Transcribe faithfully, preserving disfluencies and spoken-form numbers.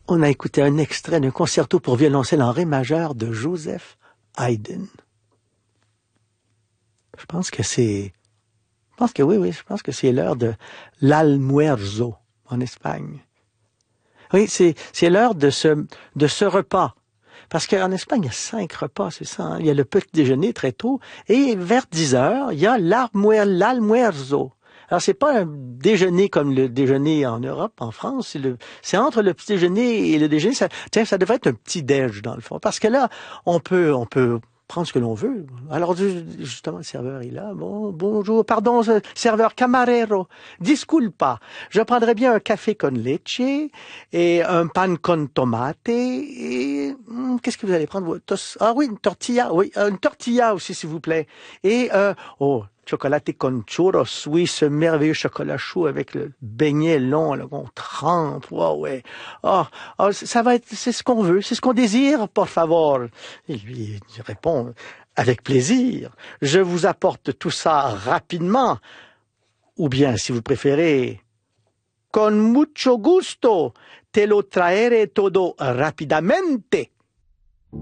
On a écouté un extrait d'un concerto pour violoncelle en ré majeur de Joseph Haydn. Je pense que c'est... Je pense que oui, oui, je pense que c'est l'heure de l'almuerzo en Espagne. Oui, c'est, c'est l'heure de ce, de ce repas. Parce qu'en Espagne, il y a cinq repas, c'est ça. Hein? Il y a le petit déjeuner très tôt. Et vers dix heures, il y a l'almuerzo. Alors, c'est pas un déjeuner comme le déjeuner en Europe, en France. C'est, le, c'est entre le petit déjeuner et le déjeuner. Ça, tiens, ça devrait être un petit déj, dans le fond. Parce que là, on peut, on peut prendre ce que l'on veut. Alors, justement, le serveur est là. Bon, bonjour, pardon, serveur camarero. Disculpa. Je prendrais bien un café con leche et un pan con tomate et, hum, qu'est-ce que vous allez prendre? Ah oui, une tortilla. Oui, une tortilla aussi, s'il vous plaît. Et, euh, oh, chocolat con churros, oui, ce merveilleux chocolat chaud avec le beignet long, là, qu'on trempe, wow, ouais. Oh, oh, ça va être, c'est ce qu'on veut, c'est ce qu'on désire, por favor. Et lui, il répond, avec plaisir. Je vous apporte tout ça rapidement. Ou bien, si vous préférez, con mucho gusto, te lo traeré todo rapidamente.